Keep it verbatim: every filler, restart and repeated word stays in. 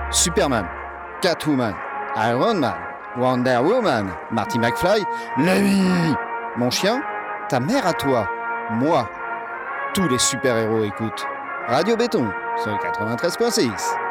Superman, Catwoman, Iron Man, Wonder Woman, Marty McFly, Lemmy. Mon chien, ta mère à toi, moi. Tous les super-héros écoutent Radio Béton sur le quatre-vingt-treize virgule six.